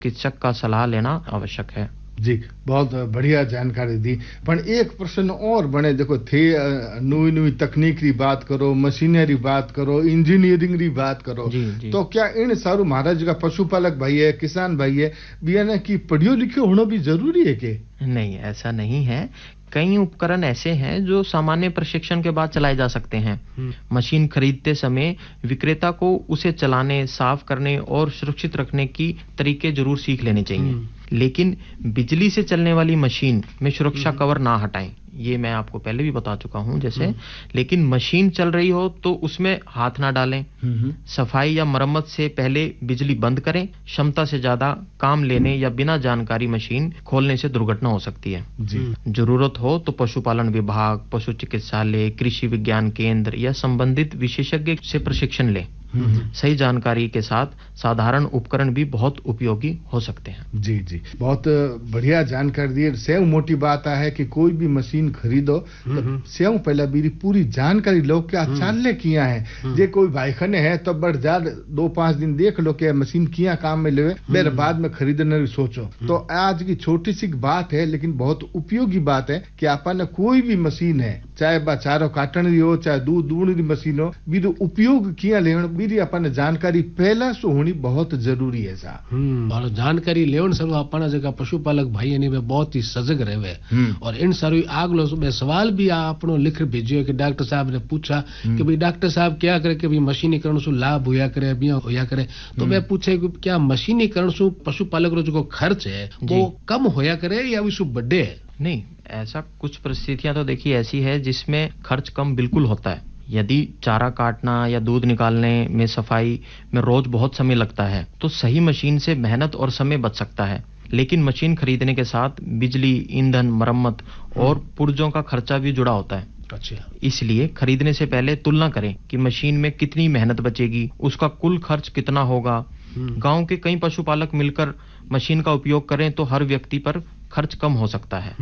चिकित्सक का सलाह लेना आवश्यक है। जी, बहुत बढ़िया जानकारी दी। पण एक प्रश्न और बने, देखो थे नई नई तकनीक की बात करो, मशीनरी बात करो, इंजीनियरिंग की बात करो, जी। तो क्या इन सारू महाराज का पशुपालक भाई है, किसान भाई है, बियाने की पढ़ियो लिखियो होना भी जरूरी है के? नहीं, ऐसा नहीं है। कई उपकरण ऐसे हैं जो सामान्य प्रशिक्षण के बाद चलाए जा सकते हैं। मशीन खरीदते समय विक्रेता को उसे चलाने, साफ करने और सुरक्षित रखने की तरीके जरूर सीख लेने चाहिए। लेकिन बिजली से चलने वाली मशीन में सुरक्षा कवर ना हटाएं, ये मैं आपको पहले भी बता चुका हूं जैसे। लेकिन मशीन चल रही हो तो उसमें हाथ ना डालें। सफाई या मरम्मत से पहले बिजली बंद करें। क्षमता से ज्यादा काम लेने या बिना जानकारी मशीन खोलने से दुर्घटना हो सकती है। जरूरत हो तो पशुपालन विभाग, पशु चिकित्सालय, कृषि विज्ञान केंद्र या संबंधित विशेषज्ञ से प्रशिक्षण लें। सही जानकारी के साथ साधारण उपकरण भी बहुत उपयोगी हो सकते हैं। जी जी, बहुत बढ़िया जानकारी दी। सेव मोटी बात है कि कोई भी मशीन खरीदो तो सेव पहले मेरी पूरी जानकारी लो, क्या चालने किया है। जे कोई भाई खने है तो बढ़ जा 2-5 दिन देख लो कि मशीन किया काम में ले, मेरे बाद में खरीदने सोचो। तो आज की छोटी सी बात है लेकिन बहुत उपयोगी बात है कि अपन कोई भी मशीन है, चाहे चारो काटन री हो, चाहे दूध दूहण री मशीन हो, भी उपयोग किया लेवण भी अपन जानकारी पहला से होनी बहुत जरूरी है सा। और जानकारी लेवण सर अपन जगह पशुपालक भाई ने बहुत ही सजग रहे। और इन सारू आगलो सवाल भी आपनो लिख भेजियो कि डॉक्टर साहब ने पूछा कि भाई डॉक्टर साहब क्या करे कि भाई मशीनीकरण से लाभ होया करे, बिया होया करे। तो मैं पूछे कि क्या मशीनीकरण से पशुपालक रो जो खर्च है वो कम होया करे या विशु बड़े है? नहीं, ऐसा कुछ परिस्थितियां तो देखिए ऐसी है जिसमें खर्च कम बिल्कुल होता है। यदि चारा काटना या दूध निकालने में, सफाई में रोज बहुत समय लगता है तो सही मशीन से मेहनत और समय बच सकता है। लेकिन मशीन खरीदने के साथ बिजली, ईंधन, मरम्मत और पुर्जों का खर्चा भी जुड़ा होता है। अच्छा, इसलिए खरीदने से पहले तुलना करें कि मशीन में कितनी मेहनत बचेगी, उसका कुल खर्च कितना होगा। गांव के कई पशुपालक मिलकर मशीन का उपयोग करें तो हर व्यक्ति पर खर्च कम हो सकता है।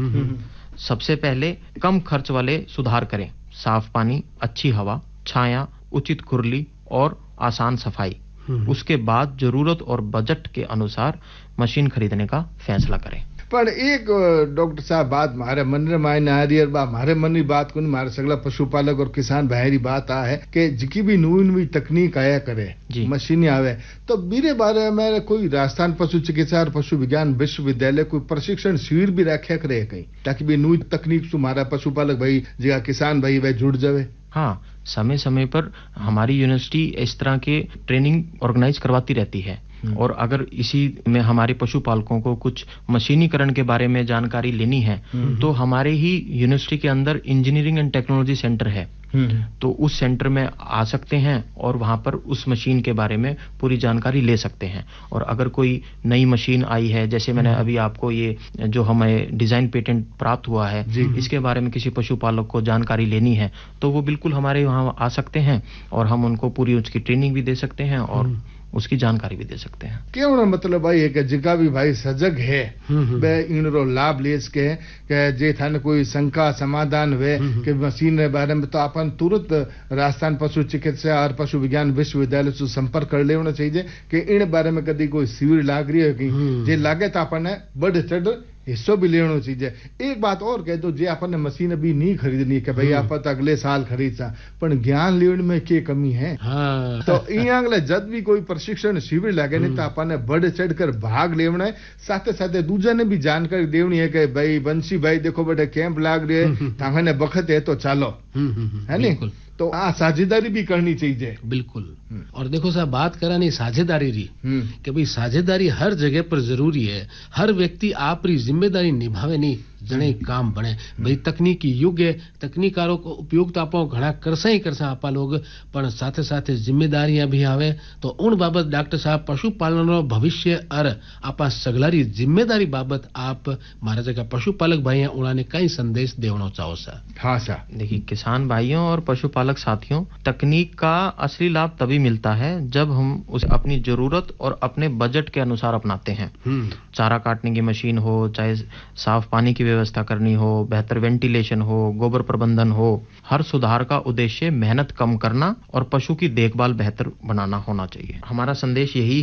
सबसे पहले कम खर्च वाले सुधार करें: साफ पानी, अच्छी हवा, छाया, उचित खुरली और आसान सफाई। उसके बाद जरूरत और बजट के अनुसार मशीन खरीदने का फैसला करें। पर एक डॉक्टर साहब बात मारे मन रे मायने आ रही है, मारे मन की बात को मारे सगला पशुपालक और किसान भाई बात आ है कि जिकी भी नई तकनीक आया करे, मशीनें आवे, तो मेरे बारे में कोई राजस्थान पशु चिकित्सा और पशु विज्ञान विश्वविद्यालय कोई प्रशिक्षण शिविर भी रखे करे कहीं, ताकि भी नई तकनीक से हमारा पशुपालक भाई जगह किसान भाई वह जुड़ जावे। हाँ, समय समय पर हमारी यूनिवर्सिटी इस तरह के ट्रेनिंग ऑर्गेनाइज करवाती रहती है। और अगर इसी में हमारे पशुपालकों को कुछ मशीनीकरण के बारे में जानकारी लेनी है तो हमारे ही यूनिवर्सिटी के अंदर इंजीनियरिंग एंड टेक्नोलॉजी सेंटर है, तो उस सेंटर में आ सकते हैं और वहां पर उस मशीन के बारे में पूरी जानकारी ले सकते हैं। और अगर कोई नई मशीन आई है, जैसे मैंने अभी आपको ये जो हमें डिजाइन पेटेंट प्राप्त हुआ है, इसके बारे में किसी पशुपालक को जानकारी लेनी है तो वो बिल्कुल हमारे वहां आ सकते हैं और हम उनको पूरी उसकी ट्रेनिंग भी दे सकते हैं और उसकी जानकारी भी दे सकते हैं। क्यों मतलब भाई है कि जिका भी भाई सजग है वे इनरो लाभ ले सके कि जे थाने कोई शंका समाधान हुए कि मशीन के बारे में, तो अपन तुरंत राजस्थान पशु चिकित्सा और पशु विज्ञान विश्वविद्यालय से संपर्क कर लेना चाहिए कि इन बारे में कभी कोई शिविर लाग रही है कि जे लागे तो अपन बढ़ चढ़ हिस्सो भी लेना चाहिए। एक बात और कह दो, जे अपन ने मशीन अभी नहीं खरीदनी कि भाई आप तो अगले साल खरीद सा, पर ज्ञान लेने में क्या कमी है। तो अगले जब भी कोई प्रशिक्षण शिविर लगे नहीं तो अपन ने बढ़ चढ़ कर भाग लेना है। साथ साथ दूजा ने भी जानकारी देनी है कि भाई बंसी भाई देखो बेटा कैंप लाग रहे है, थाने बखत है तो चालो, है नहीं? तो साझेदारी भी करनी चाहिए। बिल्कुल। और देखो साहब बात करा नहीं साझेदारी री कि भाई साझेदारी हर जगह पर जरूरी है। हर व्यक्ति आप जिम्मेदारी निभावे नहीं जने काम बने। भाई तकनीकी युग है, तकनीकारों को उपयोग तो आप घना करसा ही करसा आपा लोग, पर साथे साथे जिम्मेदारियां भी आवे। तो उन बाबत डॉक्टर साहब पशुपालन भविष्य और आपा सगलारी जिम्मेदारी बाबत आप मारा जगह पशुपालक भाई उन्होंने कई संदेश देना चाहो सा? हाँ सा, देखिए किसान भाइयों और पशुपालक साथियों, तकनीक का असली लाभ तभी मिलता है जब हम उसे अपनी जरूरत और अपने बजट के अनुसार अपनाते हैं। चारा काटने की मशीन हो, चाहे साफ पानी की व्यवस्था करनी हो, बेहतर वेंटिलेशन हो, गोबर प्रबंधन हो, हर सुधार का उद्देश्य मेहनत कम करना और पशु की देखभाल बेहतर बनाना होना चाहिए। हमारा संदेश यही है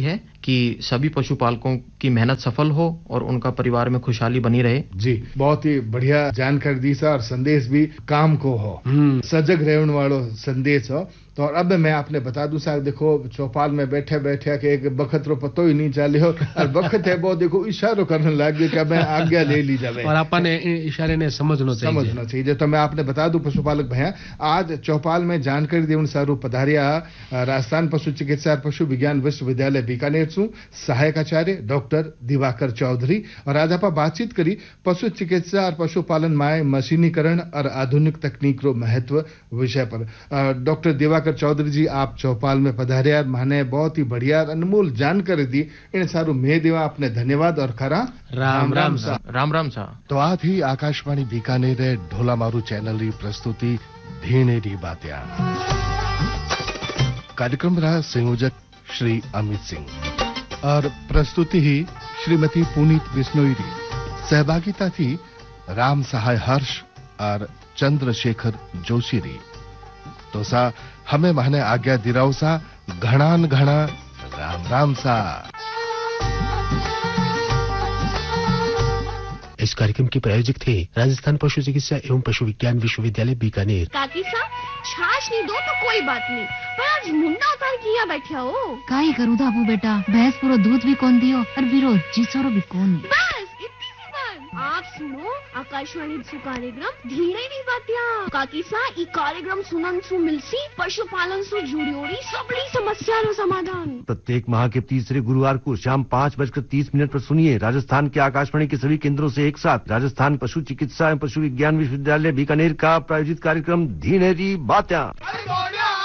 कि सभी पशुपालकों की मेहनत सफल हो और उनका परिवार में खुशहाली बनी रहे। जी, बहुत ही बढ़िया जानकारी दी सा और संदेश भी काम को हो, सजग रहने वालों संदेश हो। तो अब मैं आपने बता दूं साहब, देखो चौपाल में बैठे बैठे के एक बखत रो पतो ही नहीं चले हो और बखत है वो देखो इशारो करने लग गए कि मैं आज्ञा ले ली जावे और आपने इशारे ने समझना चाहिए। तो मैं आपने बता दूं पशुपालक भैया, आज चौपाल में जानकारी देवन सारू पधारिया राजस्थान पशु चिकित्सा और पशु विज्ञान विश्वविद्यालय बीकानेर सु सहायक आचार्य डॉक्टर दिवाकर चौधरी। और आज आप बातचीत करी पशु चिकित्सा और पशुपालन में मशीनीकरण और आधुनिक तकनीक रो महत्व विषय पर। डॉक्टर दिवाकर चौधरी जी, आप चौपाल में पधारिया, माने बहुत ही बढ़िया अनमोल जानकारी दी, इन सारू मैं देवा आपने धन्यवाद और खरा राम राम सा। राम राम सा। तो आज ही आकाशवाणी बीकानेर ढोला मारू चैनल री प्रस्तुति धीनेरी बात्या। कार्यक्रम रहा संयोजक श्री अमित सिंह और प्रस्तुति ही श्रीमती पुनीत बिश्नोई री। सहभागिता थी राम सहाय हर्ष और चंद्रशेखर जोशी री। तो सा हमें महने आज्ञा दिराव सा, घणान घणा राम राम सा। इस कार्यक्रम के प्रायोजक थे राजस्थान पशु चिकित्सा एवं पशु विज्ञान विश्वविद्यालय बीकानेर। काकी साहब, छाछ नहीं दो तो कोई बात नहीं, पर आज मुंडा उतार किया बैठा हो। काई करूँ दाबू बेटा, भैंस पूरा दूध भी कौन दियो और विरोध जिसरो भी कौन। बस इतनी सी बात। आप सुनो आकाशवाणी सु कार्यक्रम धीरेरी बात्या। काकी साहब, ई कार्यक्रम सुनन सु मिलसी पशुपालन सु जुड़ियोरी सबली समस्या रो समाधान। प्रत्येक माह के तीसरे गुरुवार को शाम 5:30 पर सुनिए राजस्थान के आकाशवाणी के सभी केंद्रों से एक साथ राजस्थान पशु चिकित्सा एवं पशु विज्ञान विश्वविद्यालय बीकानेर का प्रायोजित कार्यक्रम धीनेरी बात्या।